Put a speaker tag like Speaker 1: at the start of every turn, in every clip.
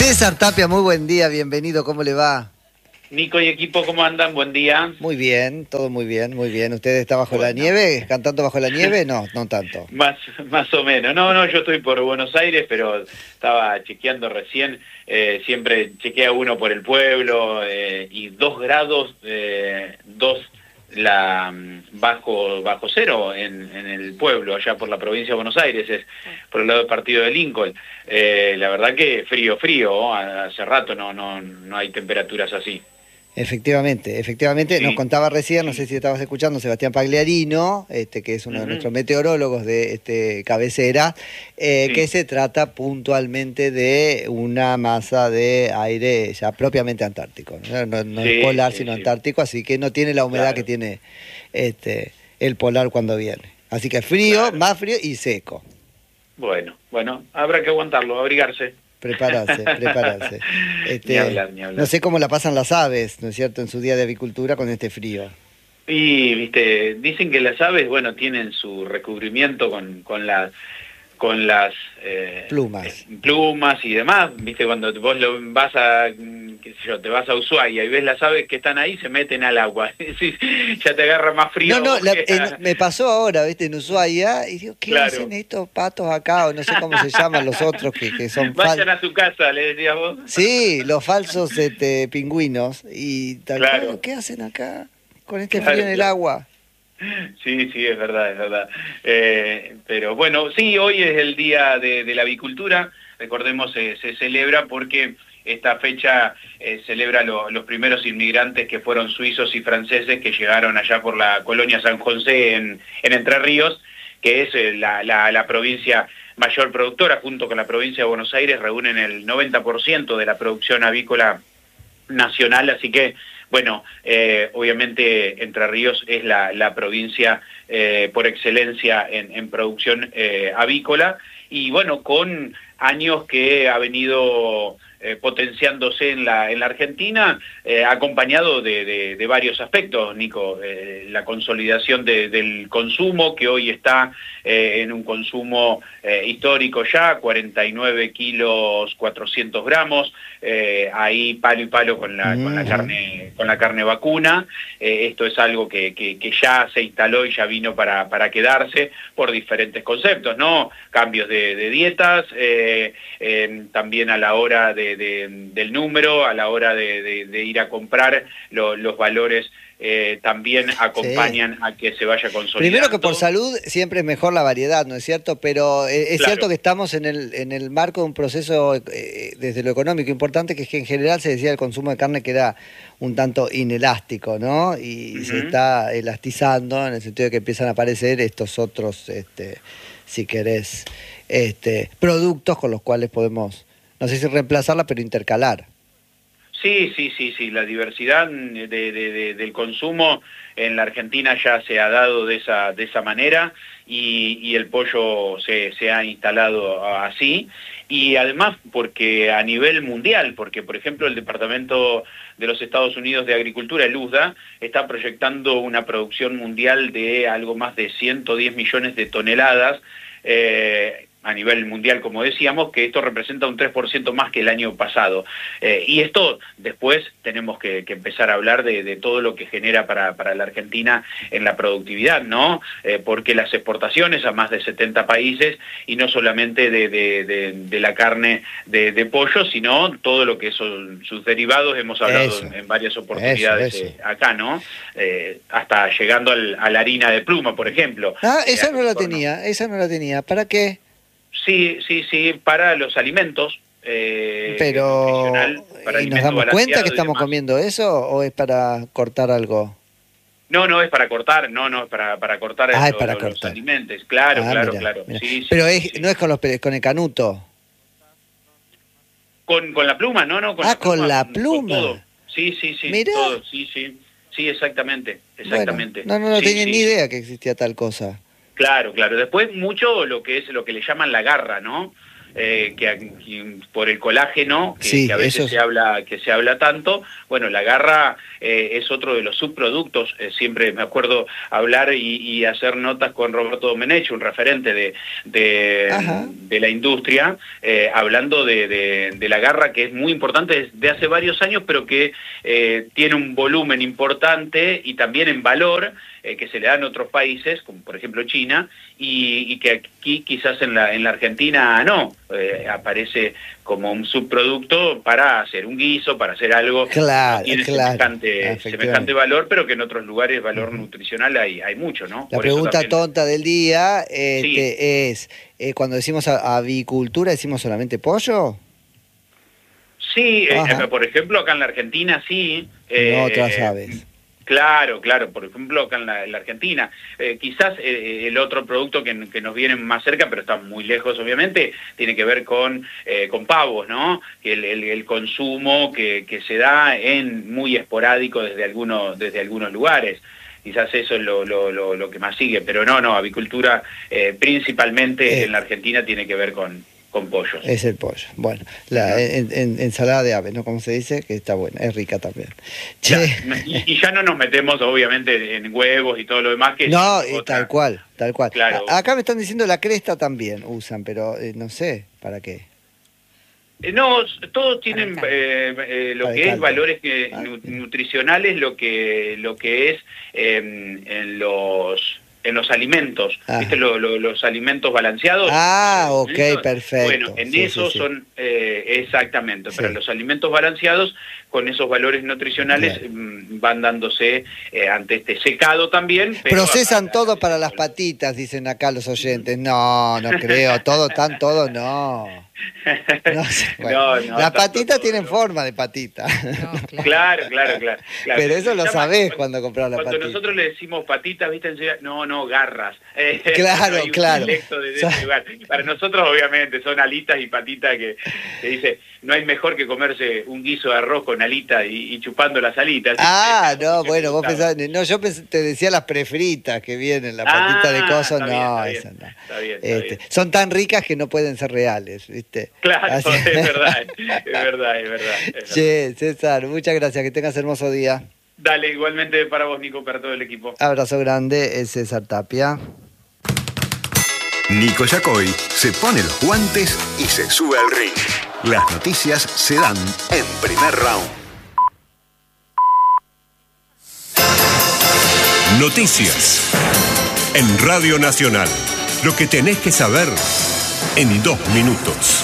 Speaker 1: César Tapia, muy buen día, bienvenido, ¿cómo le va?
Speaker 2: Nico y equipo, ¿cómo andan? Buen día.
Speaker 1: Muy bien, todo muy bien, muy bien. ¿Usted está bajo la
Speaker 2: Bueno,
Speaker 1: nieve, cantando bajo la nieve? No, no tanto.
Speaker 2: más o menos. No, yo estoy por Buenos Aires, pero estaba chequeando recién. Siempre chequea uno por el pueblo y 2 grados, 2 bajo cero en el pueblo, allá por la provincia de Buenos Aires, es por el lado del partido de Lincoln. La verdad que frío, hace rato no hay temperaturas así.
Speaker 1: Efectivamente, nos
Speaker 2: Sí,
Speaker 1: contaba recién, no sé
Speaker 2: sí.
Speaker 1: si estabas escuchando, Sebastián Pagliarino, que es uno de
Speaker 2: Ujú.
Speaker 1: nuestros meteorólogos de cabecera, que
Speaker 2: Sí.
Speaker 1: se trata puntualmente de una masa de aire ya propiamente antártico. No es
Speaker 2: Sí,
Speaker 1: polar,
Speaker 2: sí,
Speaker 1: sino
Speaker 2: sí,
Speaker 1: antártico, así que no tiene la humedad que
Speaker 2: claro,
Speaker 1: tiene el polar cuando viene. Así que frío,
Speaker 2: claro.
Speaker 1: más frío y seco.
Speaker 2: Bueno, habrá que aguantarlo, abrigarse.
Speaker 1: Prepararse.
Speaker 2: Ni hablar, ni
Speaker 1: No
Speaker 2: hablar.
Speaker 1: sé cómo la pasan las aves, ¿no es cierto?, en su día de avicultura con este frío.
Speaker 2: Y, viste, dicen que las aves, bueno, tienen su recubrimiento con las
Speaker 1: Plumas.
Speaker 2: plumas y demás, viste, cuando vos vas a, qué sé yo, te vas a Ushuaia y ves las aves que están ahí, se meten al agua. Sí, ya te agarra más frío
Speaker 1: No,
Speaker 2: a
Speaker 1: no,
Speaker 2: vos que
Speaker 1: me pasó ahora, ¿viste? En Ushuaia, y digo, ¿qué hacen
Speaker 2: Claro.
Speaker 1: estos patos acá? O no sé cómo se llaman los otros que son
Speaker 2: Vayan a su casa, le decías vos.
Speaker 1: Sí, los falsos pingüinos. Y tal cual,
Speaker 2: Claro,
Speaker 1: ¿qué hacen acá con este frío en
Speaker 2: claro,
Speaker 1: el
Speaker 2: claro.
Speaker 1: agua?
Speaker 2: Sí, es verdad, es verdad. Pero bueno, sí, hoy es el Día de la Avicultura, recordemos, se celebra porque esta fecha celebra los primeros inmigrantes que fueron suizos y franceses que llegaron allá por la colonia San José en Entre Ríos, que es la provincia mayor productora, junto con la provincia de Buenos Aires, reúnen el 90% de la producción avícola nacional, así que, bueno, obviamente Entre Ríos es la provincia por excelencia en producción avícola, y bueno, con años que ha venido potenciándose en la Argentina, acompañado de varios aspectos, Nico. La consolidación del consumo, que hoy está en un consumo histórico ya, 49 kilos 400 gramos, ahí palo y palo
Speaker 1: Ujú.
Speaker 2: con la carne vacuna. Esto es algo que ya se instaló y ya vino para quedarse por diferentes conceptos, ¿no? Cambios de dietas, también a la hora del número, a la hora de ir a comprar, los valores también
Speaker 1: Sí.
Speaker 2: acompañan a que se vaya
Speaker 1: Primero que por
Speaker 2: consolidando.
Speaker 1: salud siempre es mejor la variedad, ¿no es cierto? Pero es cierto
Speaker 2: Claro.
Speaker 1: que estamos en el marco de un proceso desde lo económico importante, que es que en general se decía el consumo de carne que era un tanto inelástico, ¿no? Y se
Speaker 2: Ujú.
Speaker 1: está elastizando en el sentido de que empiezan a aparecer estos otros, si querés, productos con los cuales podemos, no sé si reemplazarla, pero intercalar.
Speaker 2: Sí, la diversidad del consumo en la Argentina ya se ha dado de esa manera, y el pollo se ha instalado así, y además porque a nivel mundial, porque por ejemplo el Departamento de los Estados Unidos de Agricultura, el USDA, está proyectando una producción mundial de algo más de 110 millones de toneladas, a nivel mundial, como decíamos, que esto representa un 3% más que el año pasado. Y esto después tenemos que empezar a hablar de todo lo que genera para la Argentina en la productividad, ¿no? Porque las exportaciones a más de 70 países, y no solamente de la carne de pollo, sino todo lo que son sus derivados, hemos hablado
Speaker 1: Eso,
Speaker 2: en varias
Speaker 1: eso,
Speaker 2: oportunidades
Speaker 1: eso.
Speaker 2: acá, ¿no? Hasta llegando a la harina de pluma, por ejemplo.
Speaker 1: Ah, esa no la
Speaker 2: Bueno,
Speaker 1: tenía, esa no la tenía. ¿Para qué?
Speaker 2: sí, para los alimentos,
Speaker 1: Pero,
Speaker 2: nutricional, para
Speaker 1: ¿y nos
Speaker 2: alimento
Speaker 1: damos cuenta que
Speaker 2: balanceado y
Speaker 1: estamos
Speaker 2: demás.
Speaker 1: comiendo eso o es para cortar algo?
Speaker 2: No es para cortar, no es para cortar
Speaker 1: Ah, es para
Speaker 2: los
Speaker 1: cortar.
Speaker 2: alimentos,
Speaker 1: Ah, mira,
Speaker 2: claro,
Speaker 1: mira.
Speaker 2: sí,
Speaker 1: Pero no
Speaker 2: sí.
Speaker 1: es con con el canuto.
Speaker 2: Con la pluma, no, con
Speaker 1: Ah,
Speaker 2: la
Speaker 1: con
Speaker 2: pluma,
Speaker 1: la
Speaker 2: con todo.
Speaker 1: pluma.
Speaker 2: Sí,
Speaker 1: Mirá.
Speaker 2: todo, sí,
Speaker 1: Bueno,
Speaker 2: exactamente,
Speaker 1: no tenía ni
Speaker 2: sí.
Speaker 1: idea que existía tal cosa.
Speaker 2: Claro. Después mucho lo que es lo que le llaman la garra, ¿no? por el colágeno,
Speaker 1: Sí,
Speaker 2: que a veces se habla tanto. Bueno, la garra es otro de los subproductos. Siempre me acuerdo hablar y hacer notas con Roberto Domenech, un referente de la industria, hablando de la garra, que es muy importante desde hace varios años, pero que tiene un volumen importante y también en valor, que se le da en otros países, como por ejemplo China, y que aquí quizás en la Argentina no, aparece como un subproducto para hacer un guiso, para hacer algo que tiene semejante valor, pero que en otros lugares valor nutricional hay mucho, ¿no?
Speaker 1: La pregunta tonta del día es, cuando decimos avicultura, ¿decimos solamente pollo?
Speaker 2: Sí, por ejemplo, acá en la Argentina sí.
Speaker 1: No otras aves.
Speaker 2: Claro, por ejemplo, acá en la Argentina. Quizás el otro producto que nos viene más cerca, pero está muy lejos, obviamente, tiene que ver con pavos, ¿no? El consumo que se da muy esporádico desde algunos lugares. Quizás eso es lo que más sigue, pero no, avicultura principalmente en la Argentina tiene que ver con pollos.
Speaker 1: Es el pollo. Bueno, la ensalada de ave, ¿no? Como se dice, que está buena, es rica también.
Speaker 2: Y ya no nos metemos, obviamente, en huevos y todo lo demás.
Speaker 1: Tal cual.
Speaker 2: Claro.
Speaker 1: Acá me están diciendo la cresta también usan, pero no sé para qué.
Speaker 2: No, todos tienen lo que es valores nutricionales, lo que es en los alimentos, ¿viste? Los alimentos balanceados.
Speaker 1: Ok, perfecto.
Speaker 2: Bueno, en eso son, exactamente, pero los alimentos balanceados, con esos valores nutricionales, van dándose ante este secado también. Pero
Speaker 1: procesan todo para las patitas, dicen acá los oyentes. No creo, todo no. Las patitas tienen forma de patita.
Speaker 2: Claro.
Speaker 1: Pero eso lo sabés cuando compras la patita.
Speaker 2: Cuando nosotros le decimos patitas, ¿viste? No, garras.
Speaker 1: Claro.
Speaker 2: De ese lugar. Para nosotros, obviamente, son alitas y patitas que dice, no hay mejor que comerse un guiso de arroz con alita y chupando las alitas.
Speaker 1: Vos pensás, yo te decía las prefritas que vienen, la patita de coso, esas no.
Speaker 2: Está bien.
Speaker 1: Son tan ricas que no pueden ser reales, ¿viste?
Speaker 2: Claro, es verdad.
Speaker 1: Che, César, muchas gracias, que tengas hermoso día.
Speaker 2: Dale, igualmente para vos, Nico, para todo el equipo.
Speaker 1: Abrazo grande, es César Tapia.
Speaker 3: Nico Yacoy se pone los guantes y se sube al ring. Las noticias se dan en Primer Round.
Speaker 4: Noticias en Radio Nacional. Lo que tenés que saber en 2 minutos.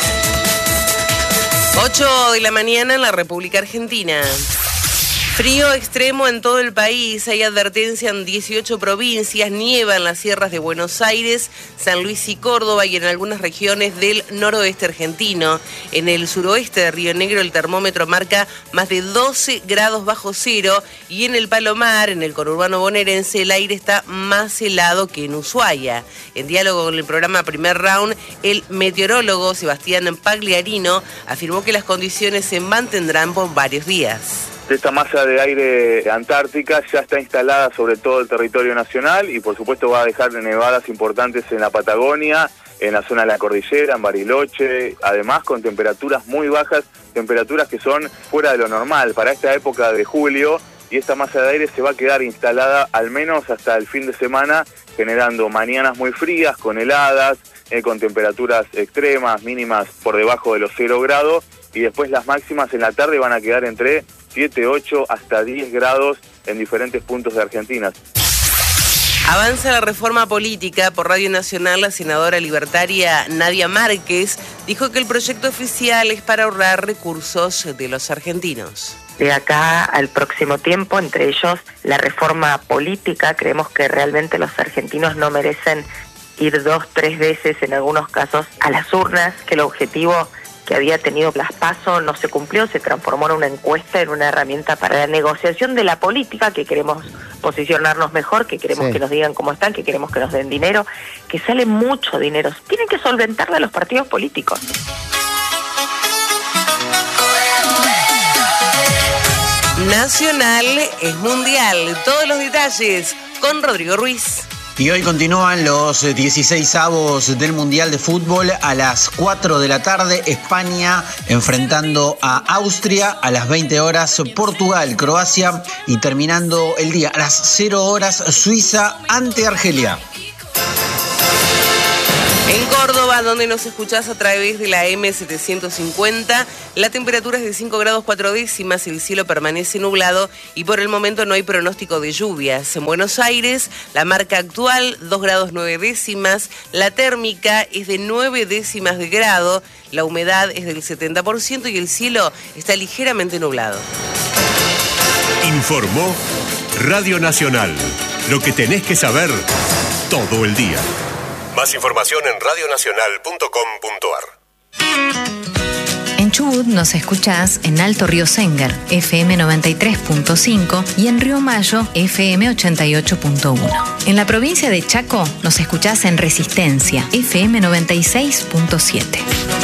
Speaker 5: 8 de la mañana en la República Argentina. Frío extremo en todo el país, hay advertencia en 18 provincias, nieva en las sierras de Buenos Aires, San Luis y Córdoba y en algunas regiones del noroeste argentino. En el suroeste de Río Negro el termómetro marca más de 12 grados bajo cero y en el Palomar, en el conurbano bonaerense, el aire está más helado que en Ushuaia. En diálogo con el programa Primer Round, el meteorólogo Sebastián Pagliarino afirmó que las condiciones se mantendrán por varios días.
Speaker 6: Esta masa de aire antártica ya está instalada sobre todo el territorio nacional y por supuesto va a dejar nevadas importantes en la Patagonia, en la zona de la cordillera, en Bariloche, además con temperaturas muy bajas, temperaturas que son fuera de lo normal para esta época de julio, y esta masa de aire se va a quedar instalada al menos hasta el fin de semana, generando mañanas muy frías, con heladas, con temperaturas extremas, mínimas por debajo de los 0 grados, y después las máximas en la tarde van a quedar entre 7, 8 hasta 10 grados en diferentes puntos de Argentina.
Speaker 5: Avanza la reforma política. Por Radio Nacional, la senadora libertaria Nadia Márquez dijo que el proyecto oficial es para ahorrar recursos de los argentinos.
Speaker 7: De acá al próximo tiempo, entre ellos la reforma política, creemos que realmente los argentinos no merecen ir 2, 3 veces en algunos casos a las urnas, que el objetivo que había tenido las PASO no se cumplió, se transformó en una encuesta, en una herramienta para la negociación de la política, que queremos posicionarnos mejor, que queremos que nos digan cómo están, que queremos que nos den dinero, que sale mucho dinero. Tienen que solventarle a los partidos políticos.
Speaker 5: Nacional es mundial. Todos los detalles con Rodrigo Ruiz.
Speaker 8: Y hoy continúan los 16avos del Mundial de Fútbol. A las 4 de la tarde, España enfrentando a Austria. A las 20 horas, Portugal, Croacia. Y terminando el día a las 0 horas, Suiza ante Argelia.
Speaker 5: En Córdoba, donde nos escuchás a través de la M750, la temperatura es de 5 grados 4 décimas, el cielo permanece nublado y por el momento no hay pronóstico de lluvias. En Buenos Aires, la marca actual, 2 grados 9 décimas, la térmica es de 9 décimas de grado, la humedad es del 70% y el cielo está ligeramente nublado.
Speaker 4: Informó Radio Nacional. Lo que tenés que saber todo el día. Más información en radionacional.com.ar.
Speaker 9: En Chubut nos escuchás en Alto Río Sénger, FM 93.5 y en Río Mayo, FM 88.1. En la provincia de Chaco nos escuchás en Resistencia, FM 96.7.